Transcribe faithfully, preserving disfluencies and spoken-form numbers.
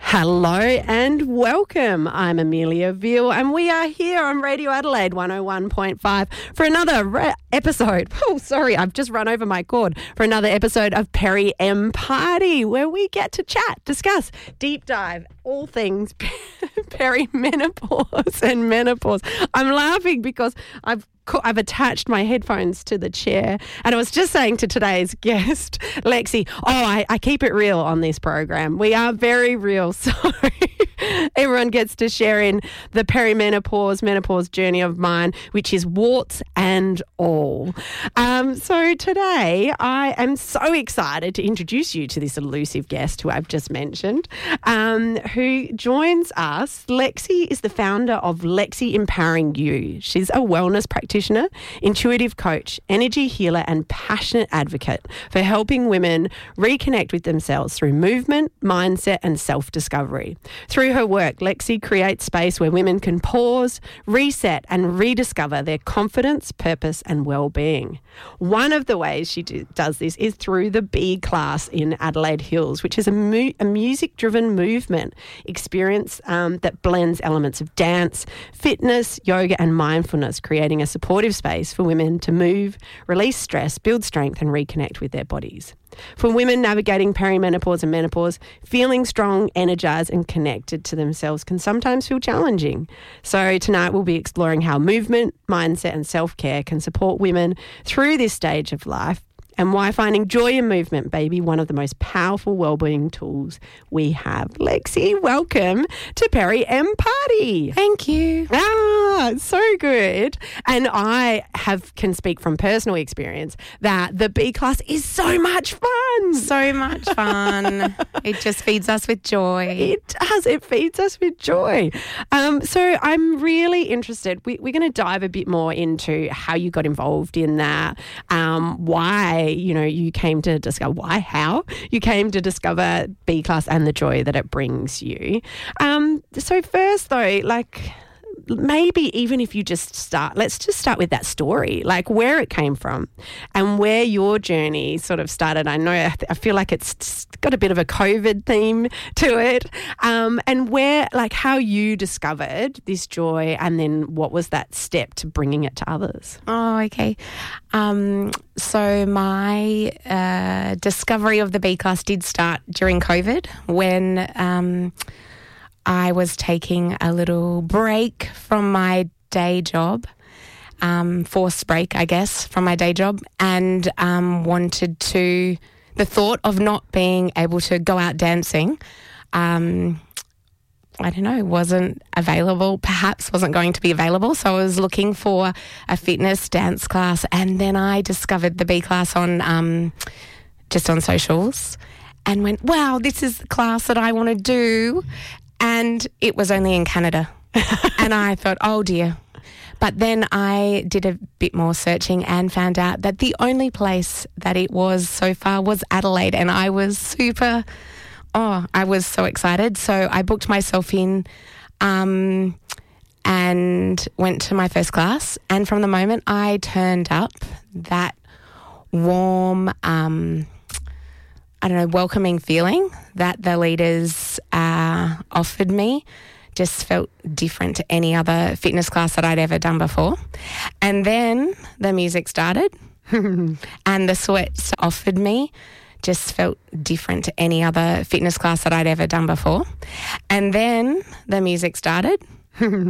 Hello and welcome. I'm Amelia Veal and we are here on Radio Adelaide one oh one point five for another re- episode. Oh, sorry, I've just run over my cord. For another episode of Peri M Party, where we get to chat, discuss, deep dive, all things perimenopause and menopause. I'm laughing because I've I've attached my headphones to the chair and I was just saying to today's guest, Lexi, oh, I, I keep it real on this program. We are very real, so everyone gets to share in the perimenopause, menopause journey of mine, which is warts and all. Um, so today I am so excited to introduce you to this elusive guest who I've just mentioned, um, who joins us. Lexi is the founder of Lexi Empowering You. She's a wellness practitioner, intuitive coach, energy healer and passionate advocate for helping women reconnect with themselves through movement, mindset and self-discovery. Through her work, Lexi creates space where women can pause, reset and rediscover their confidence, purpose and well-being. One of the ways she do, does this is through the B class in Adelaide Hills, which is a, mu- a music-driven movement experience um, that blends elements of dance, fitness, yoga and mindfulness, creating a supportive space for women to move, release stress, build strength and reconnect with their bodies. For women navigating perimenopause and menopause, feeling strong, energised and connected to themselves can sometimes feel challenging. So tonight we'll be exploring how movement, mindset and self-care can support women through this stage of life, and why finding joy in movement may be one of the most powerful wellbeing tools we have. Lexi, welcome to Peri M Party. Thank you. Ah, so good. And I have can speak from personal experience that the B class is so much fun. So much fun. It just feeds us with joy. It does. It feeds us with joy. Um, so I'm really interested. We, we're going to dive a bit more into how you got involved in that, um, why you know, you came to discover why, how you came to discover B class and the joy that it brings you. Um, so first though, like maybe even if you just start, let's just start with that story, like where it came from and where your journey sort of started. I know, I feel like it's got a bit of a COVID theme to it, um, and where, like how you discovered this joy and then what was that step to bringing it to others? Oh, okay. Um, so my uh, discovery of the B class did start during COVID when um, I was taking a little break from my day job, um, forced break, I guess, from my day job, and um, wanted to, the thought of not being able to go out dancing, um, I don't know, wasn't available, perhaps wasn't going to be available. So I was looking for a fitness dance class, and then I discovered the B class on um, just on socials and went, wow, this is the class that I want to do. And it was only in Canada. And I thought, oh dear. But then I did a bit more searching and found out that the only place that it was so far was Adelaide. And I was super, oh, I was so excited. So I booked myself in um, and went to my first class. And from the moment I turned up, that warm, um, I don't know, welcoming feeling that the leaders uh, offered me just felt different to any other fitness class that I'd ever done before. And then the music started and the sweats offered me just felt different to any other fitness class that I'd ever done before. And then the music started